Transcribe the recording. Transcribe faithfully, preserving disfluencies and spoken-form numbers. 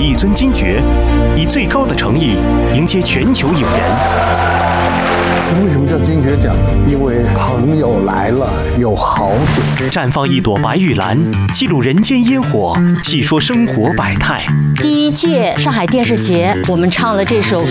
一尊金爵，以最高的诚意迎接全球影人。 为什么叫金爵奖？因为朋友来了，有好酒。 绽放一朵白玉兰，记录人间烟火，细说生活百态。 第一届上海电视节，我们唱了这首